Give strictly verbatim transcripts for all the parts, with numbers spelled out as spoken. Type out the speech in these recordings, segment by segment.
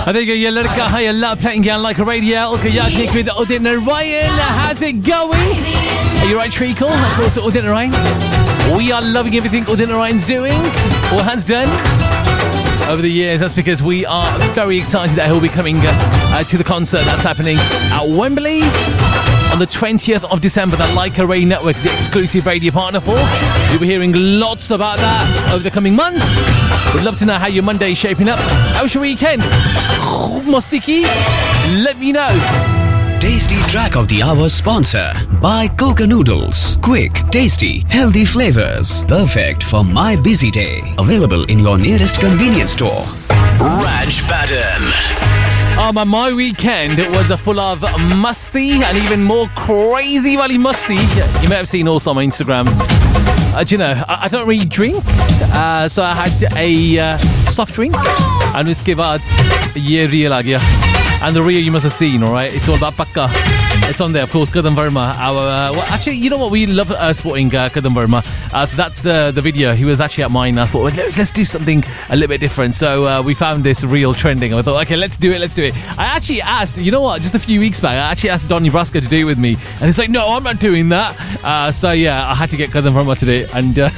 I think you're Ladka Hayala playing on like a radio. Okay, Yaknik with Udin and Ryan. How's it going? Are you right, Treacle? Of course, Udin and Ryan. We are loving everything Udin and Ryan's doing or has done over the years. That's because we are very excited that he'll be coming uh, to the concert that's happening at Wembley on the twentieth of December. That Leica Ray Network is the exclusive radio partner for. You'll be hearing lots about that over the coming months. We'd love to know how your Monday is shaping up. How's your weekend? Mostiki? Let me know. Tasty Track of the Hour sponsor by Coca Noodles. Quick, tasty, healthy flavors. Perfect for my busy day. Available in your nearest convenience store. Raj Pattern. Um, my weekend was a full of musty and even more crazy valley musty. You may have seen also on my Instagram. Uh, do you know, I, I don't really drink, uh, so I had a uh, soft drink and uske baad ye real aa gaya. And the Rio you must have seen, all right? It's all about Pakka. It's on there, of course, Kadam Verma. Our, uh, well, actually, you know what? We love uh, sporting uh, Kadam Verma. Uh, so that's the the video. He was actually at mine. I thought, well, let's, let's do something a little bit different. So uh, we found this reel trending. I thought, okay, let's do it, let's do it. I actually asked, you know what? Just a few weeks back, I actually asked Donny Brasco to do it with me. And he's like, no, I'm not doing that. Uh, so yeah, I had to get Kadam Verma to do it. And... Uh,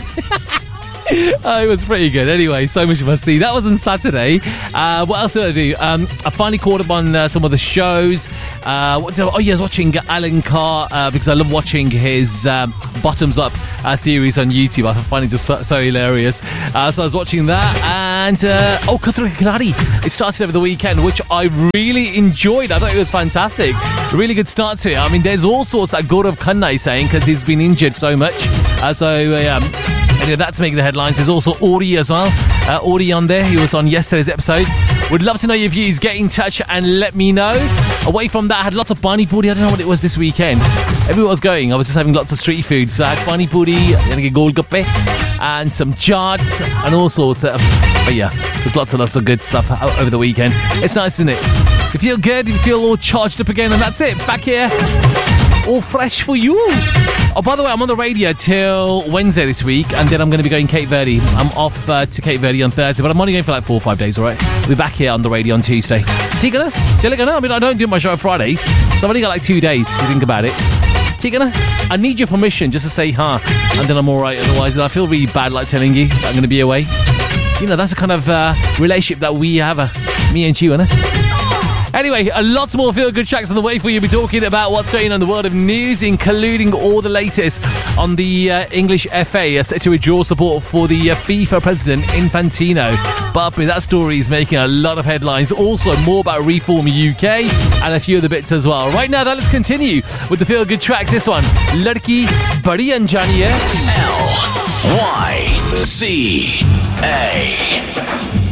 Oh, it was pretty good. Anyway, so much musty. That was on Saturday. Uh, what else did I do? Um, I finally caught up on uh, some of the shows. Uh, what did I, oh, yeah, I was watching Alan Carr uh, because I love watching his um, Bottoms Up uh, series on YouTube. I find it just so, so hilarious. Uh, so I was watching that. And, uh, oh, Khatro Ke Khiladi. It started over the weekend, which I really enjoyed. I thought it was fantastic. Really good start to it. I mean, there's all sorts that Gaurav Khanna is saying because he's been injured so much. Uh, so, uh, um, Anyway, that's making the headlines. There's also Audi as well. Uh, Audi on there. He was on yesterday's episode. Would love to know your views. Get in touch and let me know. Away from that, I had lots of Pani Puri. I don't know what it was this weekend. Everywhere I was going, I was just having lots of street food. So I had Pani Puri, Golgappe, and some chaat, and all sorts of... But yeah, there's lots and lots of good stuff out over the weekend. It's nice, isn't it? You feel good, you feel all charged up again, and that's it. Back here, all fresh for you. Oh, by the way, I'm on the radio till Wednesday this week, and then I'm going to be going Cape Verde. I'm off uh, to Cape Verde on Thursday, but I'm only going for like four or five days, all right? We'll be back here on the radio on Tuesday. Tigana? Tigana? I mean, I don't do my show on Fridays, so I've only got like two days, if you think about it. Tigana? I need your permission just to say huh, and then I'm all right. Otherwise, I feel really bad like telling you that I'm going to be away. You know, that's the kind of uh, relationship that we have, uh, me and you, innit? Anyway, a lot more feel-good tracks on the way for you. We'll be talking about what's going on in the world of news, including all the latest on the uh, English F A uh, set to withdraw support for the uh, FIFA president, Infantino. But that story is making a lot of headlines. Also, more about Reform U K and a few other bits as well. Right now, though, let's continue with the feel-good tracks. This one, Ladki Badi Anjani Hai. L Y C A